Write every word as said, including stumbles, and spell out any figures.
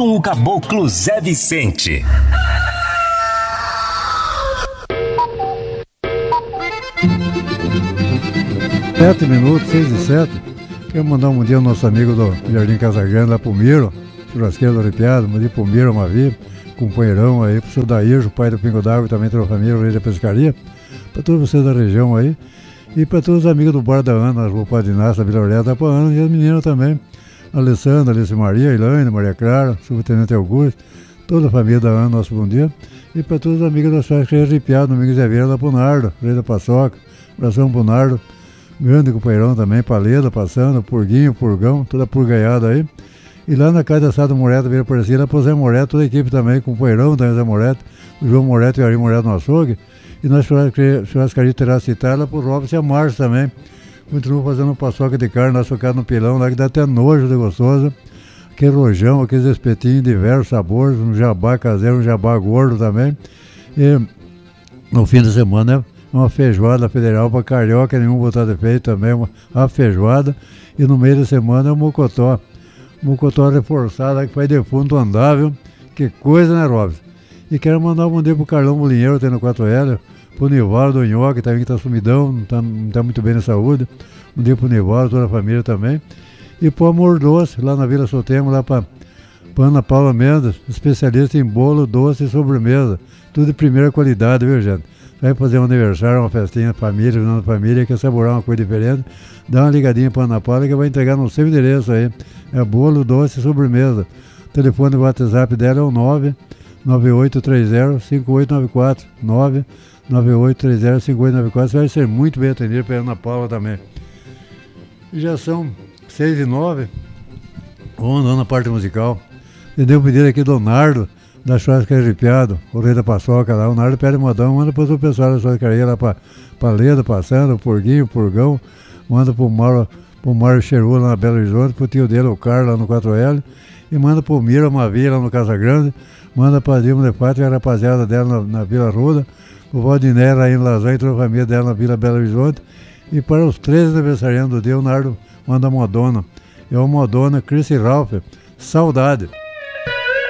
com o caboclo Zé Vicente. Sete minutos, seis e sete. Quero mandar um dia ao nosso amigo do Jardim Casagrande, lá pro Miro, churrasqueiro do Arrepiado, um dia pro Miro, uma vida, companheirão aí, pro seu Daír, o pai do Pingo d'Água, também toda a família, o rei da pescaria, para todos vocês da região aí, e para todos os amigos do Bar da Ana, o Padre Inácio, da Vila Oreta, para Ana e as meninas também, Alessandra, Alice Maria, Elaine, Maria Clara, Subtenente Augusto, toda a família da Ana, nosso bom dia, e para todos os amigos da churrasqueira Arrepiado, Domingos Zé Vieira, lá pro Nardo, rei da Paçoca, abração pro Nardo, grande companheirão também, Paleda, passando, Purguinho, Purgão, toda purgaiada aí. E lá na casa da Sado Moreto, Vila Aparecida, lá pro Zé Moreto, toda a equipe também, companheirão também, Zé Moreto, o João Moreto e o Ari Moreto no açougue. E nós churrascaria Terracitar, lá pro Robson e a Márcio também. Continuam fazendo um paçoca de carne, lá socado no pilão, lá que dá até nojo de gostosa. Aquele rojão, aqueles espetinhos de diversos sabores, um jabá caseiro, um jabá gordo também. E no fim de semana, uma feijoada federal para carioca, nenhum botar defeito também, uma, uma feijoada. E no meio da semana é o mocotó. Mocotó reforçado, que faz defunto andável. Que coisa, né, Robson? E quero mandar um bom dia pro Carlão Molinheiro, tem no quatro L, pro Nivaldo do Nhoque, também que tá sumidão, não tá, não tá muito bem na saúde. Um dia pro Nivaldo, toda a família também. E pro Amor Doce, lá na Vila Sotemo, lá pra, pra Ana Paula Mendes, especialista em bolo, doce e sobremesa. Tudo de primeira qualidade, viu, gente? Vai fazer um aniversário, uma festinha, família, uma família, quer saborar uma coisa diferente, dá uma ligadinha para a Ana Paula que vai entregar no seu endereço aí. É bolo, doce e sobremesa. O telefone do WhatsApp dela é o nove nove oito três zero cinco oito nove quatro. nove nove oito três zero cinco oito nove quatro. Você vai ser muito bem atendido pela Ana Paula também. E já são seis e nove. Vamos andando na parte musical. Eu devo pedir aqui do Nardo, da churrascaria Arrepiado, o rei da paçoca lá, o Nardo pede modão, manda para o pessoal da churrascaria lá para Paleda, passando, o Porguinho, o Purgão, manda para o Mauro, pro Mário Cheru lá na Belo Horizonte, pro tio dele, o Carlos lá no quatro L, e manda para o Mira Mavia lá no Casa Grande, manda para a Dilma de Pátria, a rapaziada dela na, na Vila Ruda, o Valdiné lá em Lazão e toda a família dela na Vila Belo Horizonte, e para os três aniversariantes do dia, o Nardo manda a modona, é o modona Chris e Ralph, saudade.